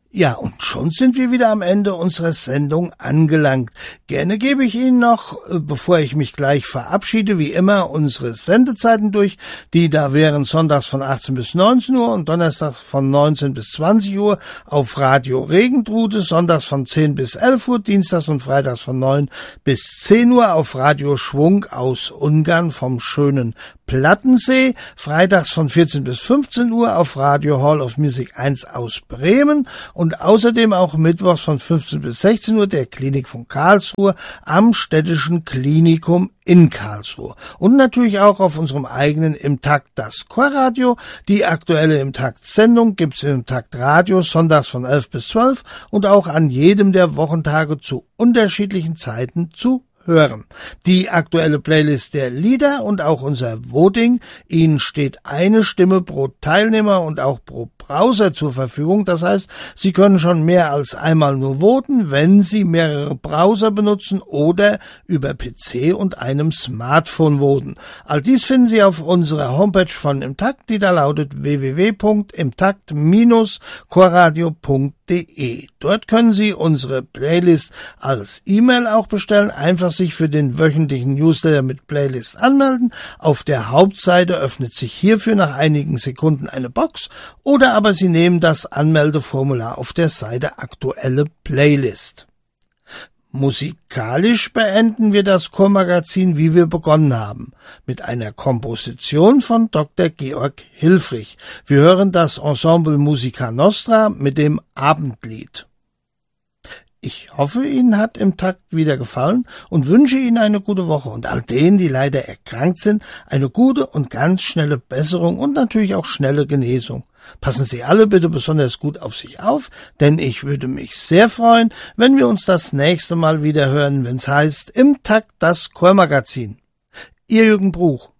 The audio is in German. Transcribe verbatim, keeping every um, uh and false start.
Ja, und schon sind wir wieder am Ende unserer Sendung angelangt. Gerne gebe ich Ihnen noch, bevor ich mich gleich verabschiede, wie immer unsere Sendezeiten durch, die da wären sonntags von achtzehn bis neunzehn Uhr und donnerstags von neunzehn bis zwanzig Uhr auf Radio Regentrude, sonntags von zehn bis elf Uhr, dienstags und freitags von neun bis zehn Uhr auf Radio Schwung aus Ungarn vom schönen Plattensee, freitags von vierzehn bis fünfzehn Uhr auf Radio Hall of Music eins aus Bremen und außerdem auch mittwochs von fünfzehn bis sechzehn Uhr der Klinik von Karlsruhe am Städtischen Klinikum in Karlsruhe. Und natürlich auch auf unserem eigenen Im Takt das Chorradio. Die aktuelle Im Takt Sendung gibt's im Takt Radio sonntags von elf bis zwölf und auch an jedem der Wochentage zu unterschiedlichen Zeiten zu hören. Die aktuelle Playlist der Lieder und auch unser Voting. Ihnen steht eine Stimme pro Teilnehmer und auch pro Browser zur Verfügung. Das heißt, Sie können schon mehr als einmal nur voten, wenn Sie mehrere Browser benutzen oder über P C und einem Smartphone voten. All dies finden Sie auf unserer Homepage von Im Takt, die da lautet w w w punkt imtakt Bindestrich chorradio punkt de. Dort können Sie unsere Playlist als E-Mail auch bestellen. Einfach sich für den wöchentlichen Newsletter mit Playlist anmelden. Auf der Hauptseite öffnet sich hierfür nach einigen Sekunden eine Box oder aber Sie nehmen das Anmeldeformular auf der Seite Aktuelle Playlist. Musikalisch beenden wir das Chormagazin, wie wir begonnen haben, mit einer Komposition von Doktor Georg Hilfrich. Wir hören das Ensemble Musica Nostra mit dem Abendlied. Ich hoffe, Ihnen hat Im Takt wieder gefallen und wünsche Ihnen eine gute Woche und all denen, die leider erkrankt sind, eine gute und ganz schnelle Besserung und natürlich auch schnelle Genesung. Passen Sie alle bitte besonders gut auf sich auf, denn ich würde mich sehr freuen, wenn wir uns das nächste Mal wieder hören, wenn es heißt Im Takt das Chormagazin. Ihr Jürgen Bruch.